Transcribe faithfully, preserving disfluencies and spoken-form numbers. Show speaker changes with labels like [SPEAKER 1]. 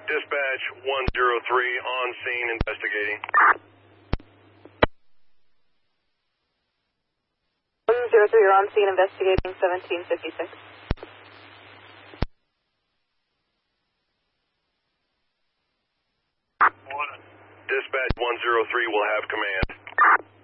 [SPEAKER 1] Dispatch one zero three on scene investigating.
[SPEAKER 2] one zero three, you're on scene investigating seventeen fifty-six.
[SPEAKER 1] Dispatch one zero three will have command.